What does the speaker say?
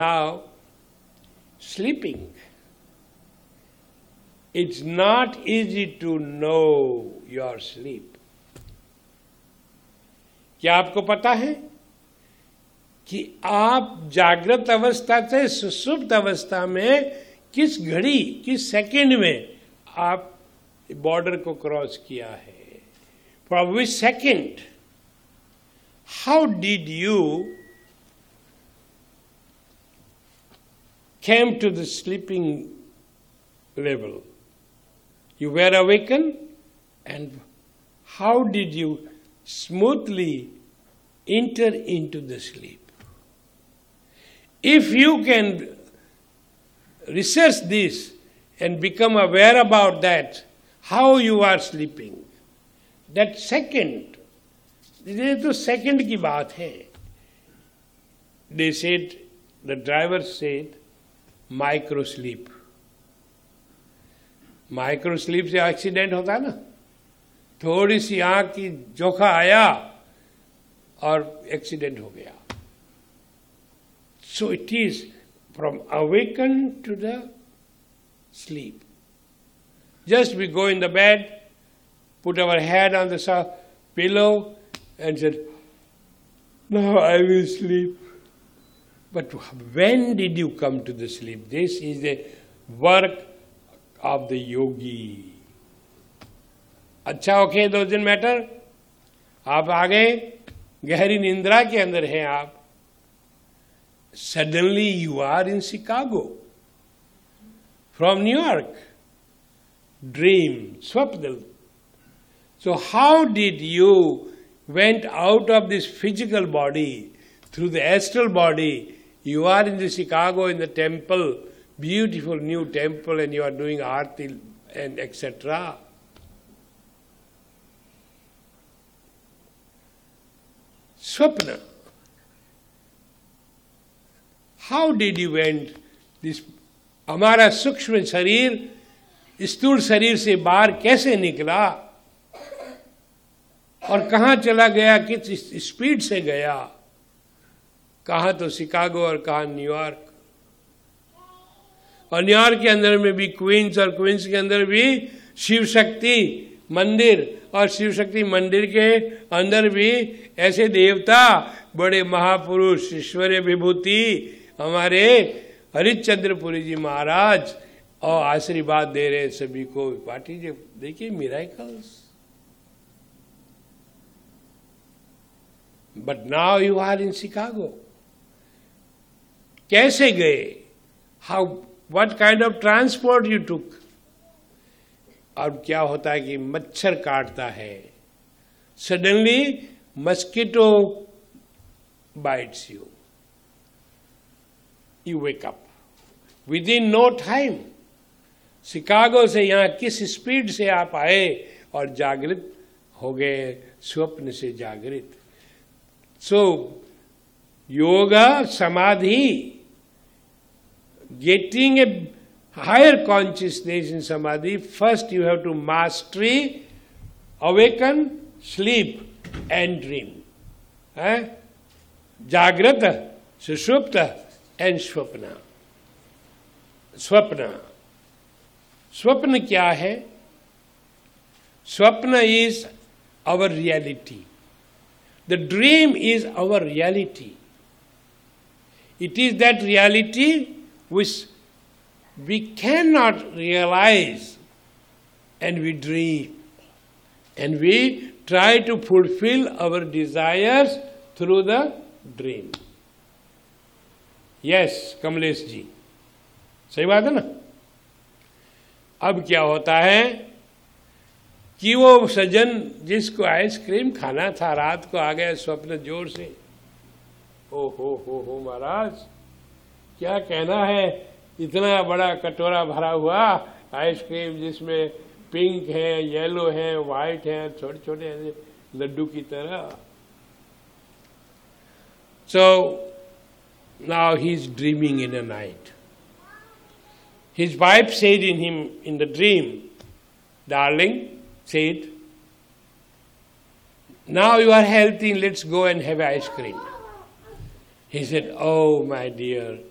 Now, sleeping. It's not easy to know your sleep. क्या आपको पता है कि आप जागृत अवस्था से सुषुप्त अवस्था में किस घड़ी, किस सेकंड में आप बॉर्डर को क्रॉस किया है? From which second? How did you came to the sleeping level? You were awakened, and how did you smoothly enter into the sleep? If you can research this and become aware about that, how you are sleeping, that second, ये तो second की बात है. They said, the driver said, micro sleep. Micro sleep से accident होता है ना, थोड़ी सी आंख की जोखा आया और एक्सीडेंट हो गया. So it is from awaken to the sleep. Just we go in the bed, put our head on the pillow and said, now I will sleep. But when did you come to the sleep? This is the work of the yogi. अच्छा, okay, doesn't matter. आप आ गए, गहरी निंद्रा के अंदर हैं आप. Suddenly you are in Chicago. From New York. Dream, swapna. So how did you went out of this physical body through the astral body? You are in the Chicago, in the temple, beautiful new temple, and you are doing aarti and etc. Swapna. How did you went this? हमारा सूक्ष्म शरीर स्थूल शरीर से बाहर कैसे निकला और कहाँ चला गया, किस स्पीड से गया? कहाँ तो शिकागो और कहाँ न्यूयॉर्क. और न्यूयॉर्क के अंदर में भी क्वींस, और क्वींस के अंदर भी शिव शक्ति मंदिर, और शिव शक्ति मंदिर के अंदर भी ऐसे देवता, बड़े महापुरुष, ईश्वरीय विभूति हमारे हरिश्चंद्रपुरी जी महाराज, और आशीर्वाद दे रहे सभी को. पार्टी जी देखिए, miracles. But now you are in Chicago. कैसे गए? How? What kind of transport you took? अब क्या होता है कि मच्छर काटता है. Suddenly mosquito bites you. You wake up. Within no time. Chicago से यहाँ किस स्पीड से आप आए और जागृत हो गए, स्वप्न से जागृत. So, yoga, samadhi, getting a higher consciousness in samadhi, first you have to mastery, awaken, sleep and dream. Jagrata, sushupta and swapna. Swapna. Swapna क्या है? Swapna is our reality. The dream is our reality. It is that reality which we cannot realize, and we dream. And we try to fulfill our desires through the dream. Yes, Kamlesh ji, सही बात है ना? अब क्या होता है कि वो सज्जन जिसको आइसक्रीम खाना था, रात को आ गया स्वप्न जोर से. ओ हो महाराज, क्या कहना है, इतना बड़ा कटोरा भरा हुआ आइसक्रीम जिसमें पिंक है, येलो है, वाइट है, छोटे छोटे लड्डू की तरह. So now he is dreaming in a night. His wife said in him in the dream, darling, said, now you are healthy, let's go and have ice cream. He said, oh my dear,